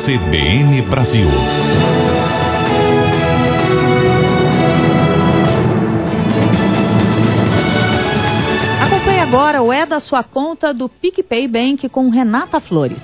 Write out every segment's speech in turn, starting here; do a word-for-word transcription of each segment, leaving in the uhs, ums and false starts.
C B N Brasil. Acompanhe agora o É da Sua Conta do PicPay Bank com Renata Flores.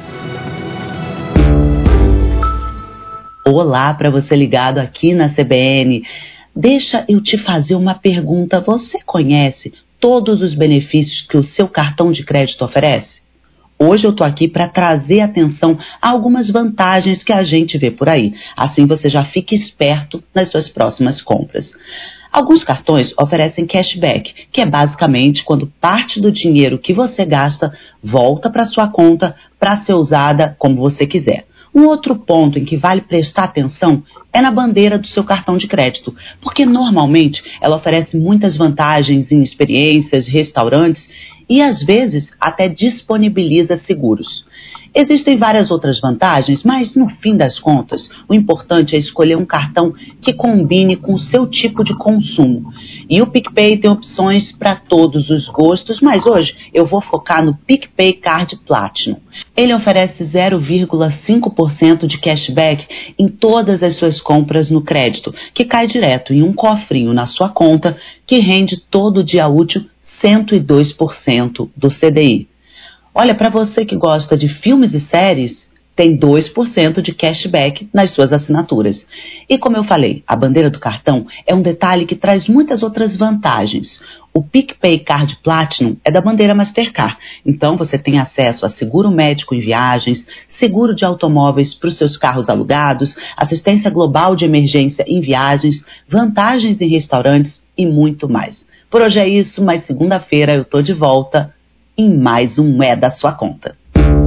Olá, para você ligado aqui na C B N. Deixa eu te fazer uma pergunta. Você conhece todos os benefícios que o seu cartão de crédito oferece? Hoje eu estou aqui para trazer atenção a algumas vantagens que a gente vê por aí. Assim você já fica esperto nas suas próximas compras. Alguns cartões oferecem cashback, que é basicamente quando parte do dinheiro que você gasta volta para sua conta para ser usada como você quiser. Um outro ponto em que vale prestar atenção é na bandeira do seu cartão de crédito, porque normalmente ela oferece muitas vantagens em experiências, restaurantes e às vezes até disponibiliza seguros. Existem várias outras vantagens, mas no fim das contas, o importante é escolher um cartão que combine com o seu tipo de consumo. E o PicPay tem opções para todos os gostos, mas hoje eu vou focar no PicPay Card Platinum. Ele oferece zero vírgula cinco por cento de cashback em todas as suas compras no crédito, que cai direto em um cofrinho na sua conta, que rende todo dia útil cento e dois por cento do C D I. Olha, para você que gosta de filmes e séries, tem dois por cento de cashback nas suas assinaturas. E como eu falei, a bandeira do cartão é um detalhe que traz muitas outras vantagens. O PicPay Card Platinum é da bandeira Mastercard, então você tem acesso a seguro médico em viagens, seguro de automóveis para os seus carros alugados, assistência global de emergência em viagens, vantagens em restaurantes e muito mais. Por hoje é isso, mas segunda-feira eu tô de volta em mais um É da Sua Conta.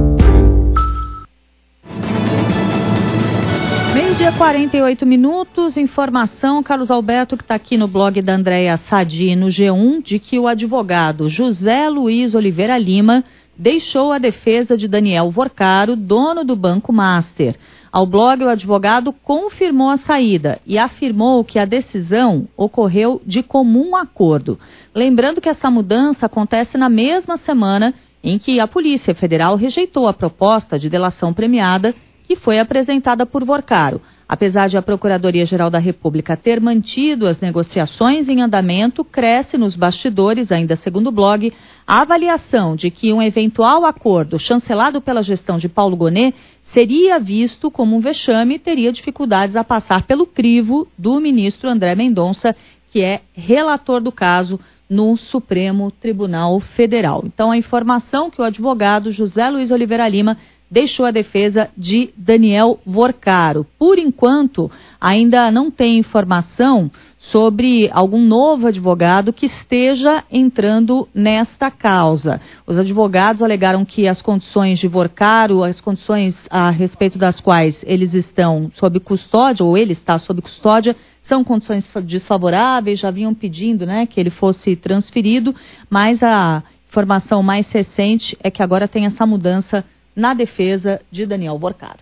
Meio-dia, quarenta e oito minutos, informação, Carlos Alberto, que está aqui no blog da Andréa Sadi, no G um, de que o advogado José Luiz Oliveira Lima deixou a defesa de Daniel Vorcaro, dono do Banco Master. Ao blog, o advogado confirmou a saída e afirmou que a decisão ocorreu de comum acordo. Lembrando que essa mudança acontece na mesma semana em que a Polícia Federal rejeitou a proposta de delação premiada que foi apresentada por Vorcaro. Apesar de a Procuradoria-Geral da República ter mantido as negociações em andamento, cresce nos bastidores, ainda segundo o blog, a avaliação de que um eventual acordo chancelado pela gestão de Paulo Gonet seria visto como um vexame e teria dificuldades a passar pelo crivo do ministro André Mendonça, que é relator do caso no Supremo Tribunal Federal. Então, a informação que o advogado José Luiz Oliveira Lima deixou a defesa de Daniel Vorcaro. Por enquanto, ainda não tem informação sobre algum novo advogado que esteja entrando nesta causa. Os advogados alegaram que as condições de Vorcaro, as condições a respeito das quais eles estão sob custódia, ou ele está sob custódia, são condições desfavoráveis, já vinham pedindo, né, que ele fosse transferido, mas a informação mais recente é que agora tem essa mudança na defesa de Daniel Vorcaro.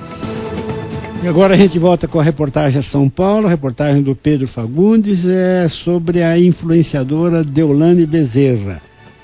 E agora a gente volta com a reportagem a São Paulo, a reportagem do Pedro Fagundes, é sobre a influenciadora Deolane Bezerra.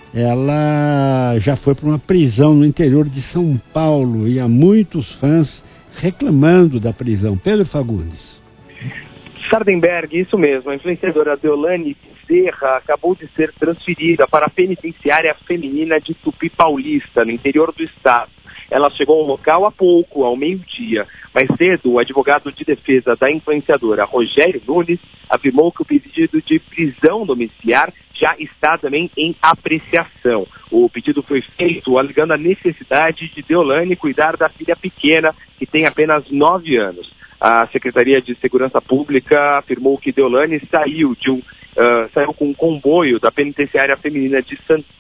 Ela já foi para uma prisão no interior de São Paulo e há muitos fãs reclamando da prisão. Pedro Fagundes. Sardenberg, isso mesmo, a influenciadora Deolane Bezerra acabou de ser transferida para a penitenciária feminina de Tupi Paulista, no interior do estado. Ela chegou ao local há pouco, ao meio-dia. Mais cedo, o advogado de defesa da influenciadora, Rogério Nunes, afirmou que o pedido de prisão domiciliar já está também em apreciação. O pedido foi feito alegando a necessidade de Deolane cuidar da filha pequena, que tem apenas nove anos. A Secretaria de Segurança Pública afirmou que Deolane saiu, de um, uh, saiu com um comboio da penitenciária feminina de Santana.